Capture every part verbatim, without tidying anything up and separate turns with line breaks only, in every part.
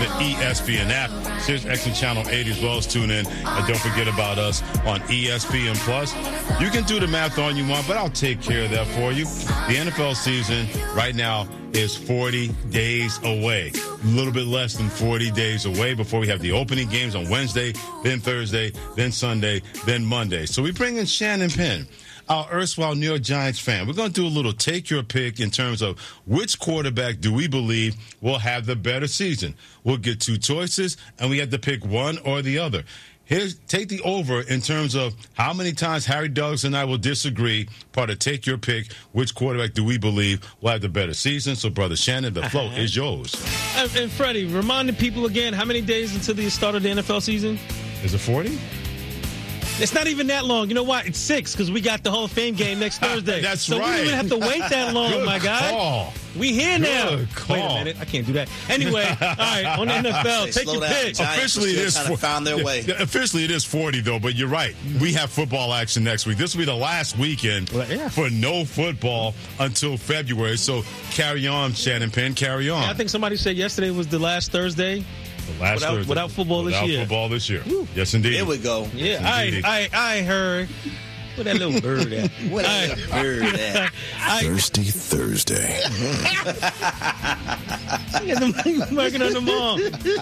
the E S P N app. Sirius X M Channel eighty as well as tune in. And don't forget about us on E S P N Plus. You can do the math on you want, but I'll take care of that for you. The N F L season right now is forty days away. A little bit less than forty days away before we have the opening games on Wednesday, then Thursday, then Sunday, then Monday. So we bring in Shannon Penn, our erstwhile New York Giants fan. We're going to do a little take your pick in terms of which quarterback do we believe will have the better season. We'll get two choices, and we have to pick one or the other. Here's take the over in terms of how many times Harry Douglas and I will disagree. Part of take your pick. Which quarterback do we believe will have the better season? So, Brother Shannon, the float uh-huh. is yours.
And, and Freddie, remind the people again, how many days until the start of the N F L season?
Is it forty?
It's not even that long. You know why? It's six because we got the Hall of Fame game next Thursday.
That's
so
right.
So we don't even have to wait that long,
Good
my guy.
Call.
We here
Good
now.
Call.
Wait a minute. I can't do that. Anyway, all right, on the N F L, take your pick.
Officially, it is
for, found their way.
Yeah, officially, it is forty, though, but you're right. We have football action next week. This will be the last weekend
well, yeah.
for no football until February. So carry on, Shannon Penn, carry on.
Yeah, I think somebody said yesterday was the last Thursday.
The last
without,
Thursday.
Without football
without
this year.
Without football this year.
Woo.
Yes, indeed.
Here we go.
Yeah,
yes,
I, I, I heard. Where that little bird at?
Where that little bird at?
Thirsty Thursday.
I got them working on them all.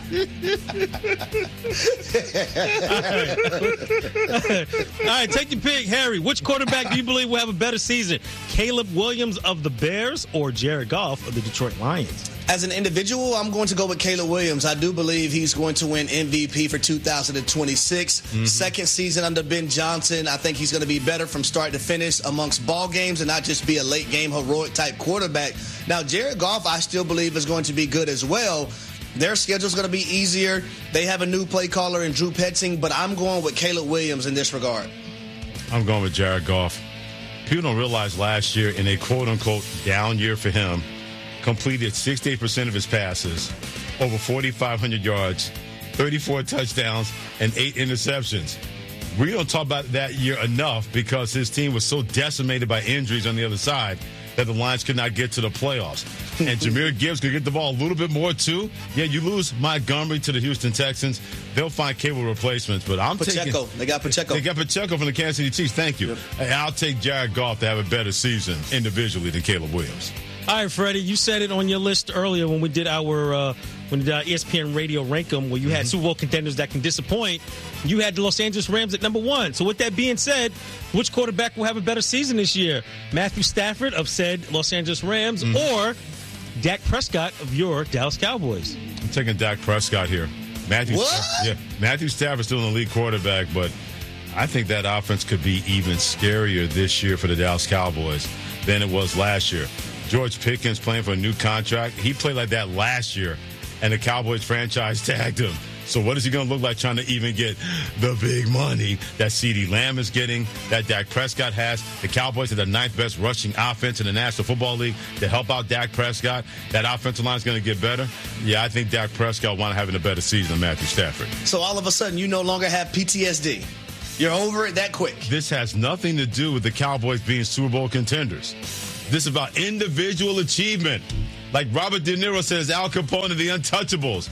All right. All right, take your pick, Harry. Which quarterback do you believe will have a better season? Caleb Williams of the Bears or Jared Goff of the Detroit Lions?
As an individual, I'm going to go with Caleb Williams. I do believe he's going to win M V P for two thousand twenty-six. Mm-hmm. Second season under Ben Johnson. I think he's going to be better from start to finish amongst ball games and not just be a late game heroic type quarterback. Now, Jared Goff, I still believe is going to be good as well. Their schedule's going to be easier. They have a new play caller in Drew Petzing, but I'm going with Caleb Williams in this regard.
I'm going with Jared Goff. People don't realize last year in a quote-unquote down year for him, completed sixty-eight percent of his passes, over forty-five hundred yards, thirty-four touchdowns, and eight interceptions. We don't talk about that year enough because his team was so decimated by injuries on the other side that the Lions could not get to the playoffs. And Jahmyr Gibbs could get the ball a little bit more, too. Yeah, you lose Montgomery to the Houston Texans. They'll find capable replacements, but I'm
Pacheco.
taking...
They got Pacheco.
They got Pacheco from the Kansas City Chiefs. Thank you. Yep. I'll take Jared Goff to have a better season individually than Caleb Williams.
All right, Freddie, you said it on your list earlier when we did our uh, when we did our E S P N Radio Rank 'em, where you mm-hmm. had Super Bowl contenders that can disappoint. You had the Los Angeles Rams at number one. So with that being said, which quarterback will have a better season this year? Matthew Stafford of said Los Angeles Rams mm-hmm. or Dak Prescott of your Dallas Cowboys?
I'm taking Dak Prescott here. Matthew,
what?
Stafford, yeah, Matthew Stafford's still an elite quarterback, but I think that offense could be even scarier this year for the Dallas Cowboys than it was last year. George Pickens playing for a new contract. He played like that last year, and the Cowboys franchise tagged him. So what is he going to look like trying to even get the big money that CeeDee Lamb is getting, that Dak Prescott has? The Cowboys are the ninth best rushing offense in the National Football League to help out Dak Prescott. That offensive line is going to get better. Yeah, I think Dak Prescott will having a better season than Matthew Stafford.
So all of a sudden, you no longer have P T S D. You're over it that quick.
This has nothing to do with the Cowboys being Super Bowl contenders. This is about individual achievement. Like Robert De Niro says, Al Capone of the Untouchables.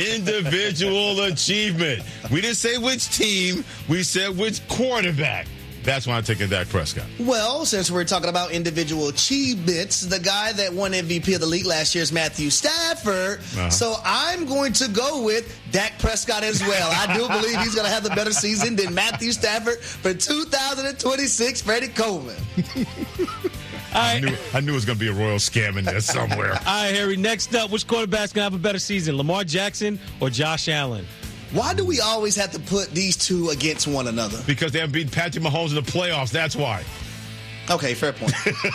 Individual achievement. We didn't say which team. We said which quarterback. That's why I'm taking Dak Prescott.
Well, since we're talking about individual achievements, the guy that won M V P of the league last year is Matthew Stafford. Uh-huh. So I'm going to go with Dak Prescott as well. I do believe he's going to have the better season than Matthew Stafford for two thousand twenty-six, Freddie Coleman.
I, I knew I knew it was going to be a royal scam in there somewhere.
All right, Harry, next up, which quarterback's going to have a better season, Lamar Jackson or Josh Allen?
Why do we always have to put these two against one another?
Because they haven't beaten Patrick Mahomes in the playoffs. That's why.
Okay, fair point.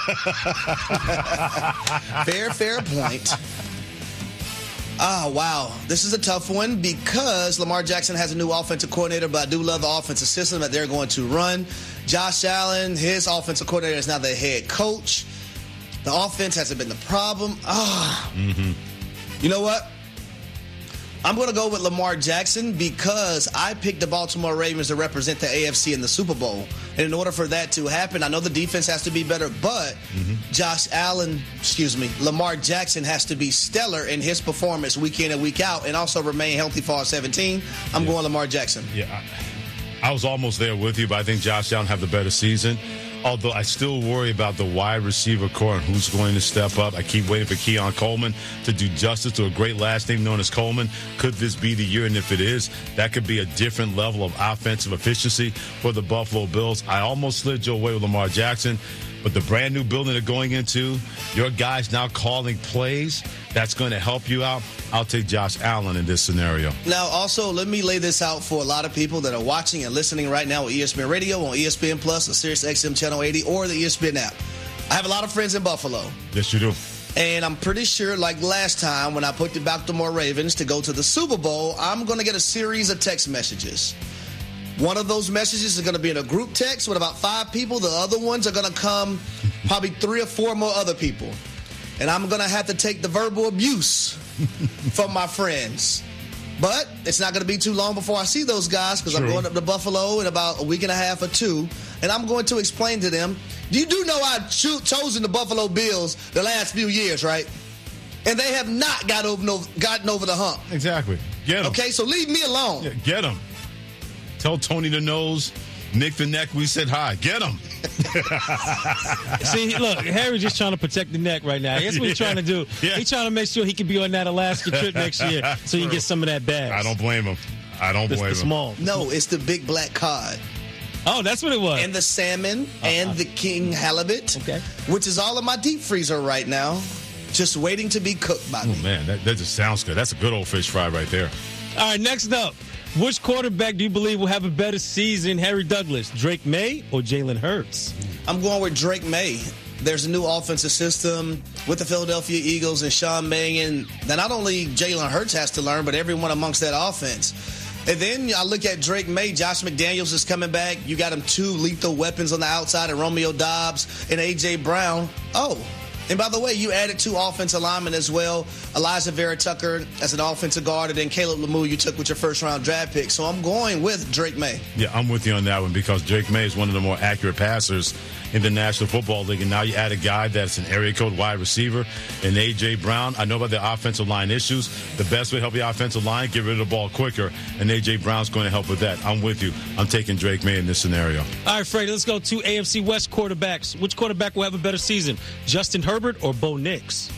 fair, fair point. Ah, wow. This is a tough one because Lamar Jackson has a new offensive coordinator, but I do love the offensive system that they're going to run. Josh Allen, his offensive coordinator, is now the head coach. The offense hasn't been the problem. Ah. Mm-hmm. You know what? I'm going to go with Lamar Jackson because I picked the Baltimore Ravens to represent the A F C in the Super Bowl. And in order for that to happen, I know the defense has to be better, but mm-hmm. Josh Allen, excuse me, Lamar Jackson has to be stellar in his performance week in and week out and also remain healthy for all seventeen. I'm yeah. going Lamar Jackson.
Yeah, I, I was almost there with you, but I think Josh Allen have the better season. Although I still worry about the wide receiver core and who's going to step up. I keep waiting for Keon Coleman to do justice to a great last name known as Coleman. Could this be the year? And if it is, that could be a different level of offensive efficiency for the Buffalo Bills. I almost slid your way with Lamar Jackson, but the brand new building they're going into, your guys now calling plays, that's going to help you out. I'll take Josh Allen in this scenario.
Now, also, let me lay this out for a lot of people that are watching and listening right now on E S P N Radio, on E S P N Plus, on Sirius X M Channel eighty, or the E S P N app. I have a lot of friends in Buffalo.
Yes, you do.
And I'm pretty sure, like last time when I put the Baltimore Ravens to go to the Super Bowl, I'm going to get a series of text messages. One of those messages is going to be in a group text with about five people. The other ones are going to come probably three or four more other people. And I'm going to have to take the verbal abuse from my friends. But it's not going to be too long before I see those guys because I'm going up to Buffalo in about a week and a half or two. And I'm going to explain to them, you do know I've cho- chosen the Buffalo Bills the last few years, right? And they have not got over no, gotten over the hump.
Exactly. Get them.
Okay, so leave me alone.
Yeah, get them. Tell Tony the Nose, Nick the Neck, we said hi. Get him.
See, look, Harry's just trying to protect the neck right now. That's what he's trying to do.
Yeah.
He's trying to make sure he can be on that Alaska trip next year so he can get some of that bag.
I don't blame him. I don't
Just
blame
the
him.
small.
No, it's the big black cod.
Oh, that's what it was.
And the salmon uh-huh. and the king halibut,
okay.
which is all in my deep freezer right now, just waiting to be cooked by
oh,
me.
Oh, man, that, that just sounds good. That's a good old fish fry right there.
All right, next up. Which quarterback do you believe will have a better season, Harry Douglas, Drake May or Jalen Hurts?
I'm going with Drake May. There's a new offensive system with the Philadelphia Eagles and Sean Mannion that not only Jalen Hurts has to learn, but everyone amongst that offense. And then I look at Drake May. Josh McDaniels is coming back. You got him two lethal weapons on the outside, and Romeo Doubs and A J. Brown. Oh, and by the way, you added two offensive linemen as well. Elijah Vera Tucker as an offensive guard, and then Caleb Lemieux you took with your first-round draft pick. So I'm going with Drake May.
Yeah, I'm with you on that one because Drake May is one of the more accurate passers in the National Football League. And now you add a guy that's an area code wide receiver and A J. Brown. I know about the offensive line issues. The best way to help the offensive line, get rid of the ball quicker. And A J. Brown's going to help with that. I'm with you. I'm taking Drake May in this scenario.
All right, Freddie, let's go to A F C West quarterbacks. Which quarterback will have a better season, Justin Herbert or Bo Nix?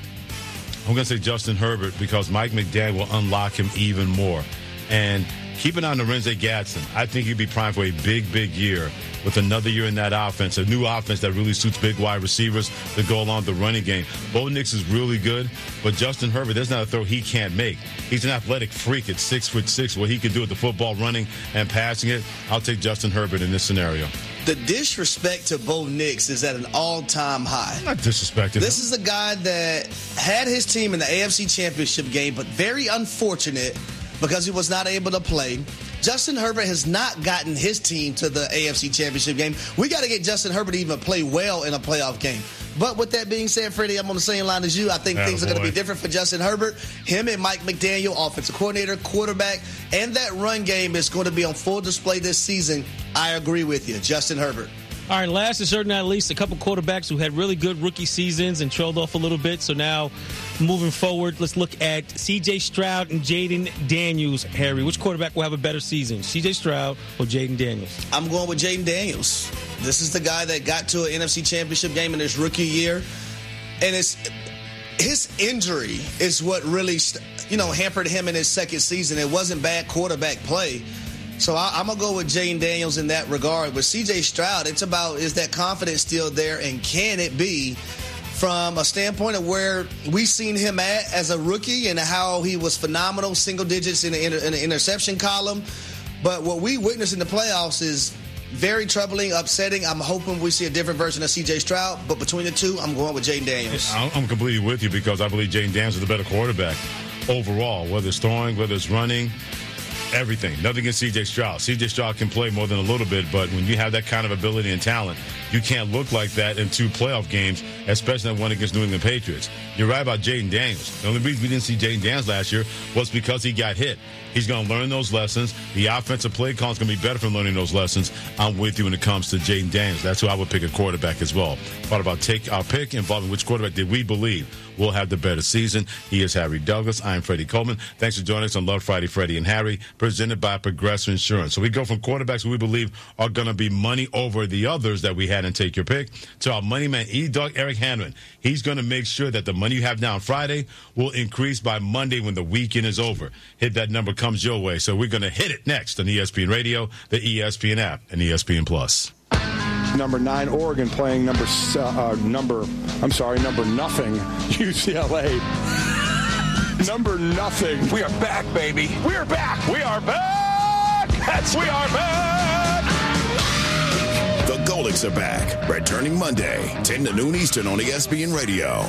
I'm going to say Justin Herbert because Mike McDaniel will unlock him even more. And keep an eye on Lorenzo Gatson. I think he'd be primed for a big, big year with another year in that offense, a new offense that really suits big wide receivers to go along the running game. Bo Nix is really good, but Justin Herbert, there's not a throw he can't make. He's an athletic freak at six foot six, what he can do with the football running and passing it. I'll take Justin Herbert in this scenario.
The disrespect to Bo Nix is at an all-time high.
I'm not disrespecting him.
This is a guy that had his team in the A F C Championship game, but very unfortunate because he was not able to play. Justin Herbert has not gotten his team to the A F C Championship game. We got to get Justin Herbert to even play well in a playoff game. But with that being said, Freddie, I'm on the same line as you. I think
Attaboy.
Things are going to be different for Justin Herbert. Him and Mike McDaniel, offensive coordinator, quarterback, and that run game is going to be on full display this season. I agree with you, Justin Herbert.
All right, last and certainly not least, a couple quarterbacks who had really good rookie seasons and trailed off a little bit. So now, moving forward, let's look at C J. Stroud and Jaden Daniels. Harry, which quarterback will have a better season, C J. Stroud or Jaden Daniels?
I'm going with Jaden Daniels. This is the guy that got to an N F C Championship game in his rookie year. And it's his injury is what really, you know, hampered him in his second season. It wasn't bad quarterback play. So I, I'm going to go with Jaden Daniels in that regard. With C J. Stroud, it's about, is that confidence still there, and can it be from a standpoint of where we've seen him at as a rookie and how he was phenomenal, single digits in the, inter, in the interception column. But what we witnessed in the playoffs is very troubling, upsetting. I'm hoping we see a different version of C J. Stroud, but between the two, I'm going with Jaden Daniels.
I'm completely with you because I believe Jaden Daniels is the better quarterback overall, whether it's throwing, whether it's running. everything. Nothing against C J Stroud. C J Stroud can play more than a little bit, but when you have that kind of ability and talent, you can't look like that in two playoff games, especially that one against New England Patriots. You're right about Jaden Daniels. The only reason we didn't see Jaden Daniels last year was because he got hit. He's going to learn those lessons. The offensive play call is going to be better from learning those lessons. I'm with you when it comes to Jaden Daniels. That's who I would pick a quarterback as well. Thought about take our pick involving which quarterback did we believe will have the better season. He is Harry Douglas. I'm Freddie Coleman. Thanks for joining us on Love Friday, Freddie and Harry, presented by Progressive Insurance. So we go from quarterbacks who we believe are going to be money over the others that we had in Take Your Pick to our money man, E-Dog Eric Hanman. He's going to make sure that the money you have now on Friday will increase by Monday when the weekend is over. Hit that number comes your way. So we're going to hit it next on E S P N Radio, the E S P N app, and E S P N Plus.
Number nine, Oregon playing number uh, number. I'm sorry, number nothing, U C L A. Number nothing.
We are back, baby. We are back. We are back. That's we are back.
The Golics are back, returning Monday, ten to noon Eastern on E S P N Radio.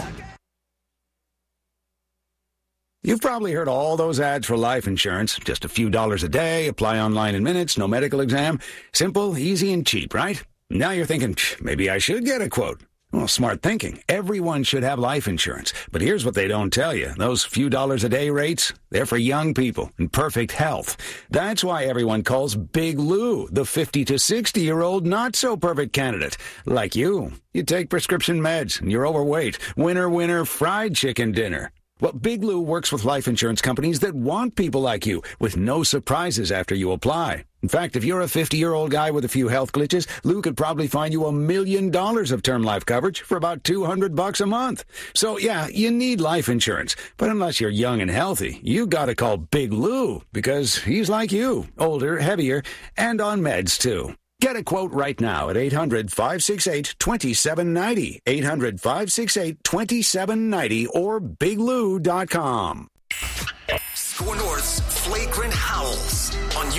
You've probably heard all those ads for life insurance. Just a few dollars a day, apply online in minutes, no medical exam. Simple, easy, and cheap, right? Now you're thinking, maybe I should get a quote. Well, smart thinking. Everyone should have life insurance. But here's what they don't tell you. Those few dollars a day rates, they're for young people in perfect health. That's why everyone calls Big Lou the fifty to sixty-year-old not-so-perfect candidate. Like you. You take prescription meds, and you're overweight. Winner, winner, fried chicken dinner. Well, Big Lou works with life insurance companies that want people like you, with no surprises after you apply. In fact, if you're a fifty-year-old guy with a few health glitches, Lou could probably find you a million dollars of term life coverage for about two hundred bucks a month. So, yeah, you need life insurance. But unless you're young and healthy, you gotta call Big Lou, because he's like you, older, heavier, and on meds, too. Get a quote right now at eight hundred, five six eight, two seven nine zero, eight hundred, five six eight, two seven nine zero, or big lou dot com.
Score North's Flagrant Howls on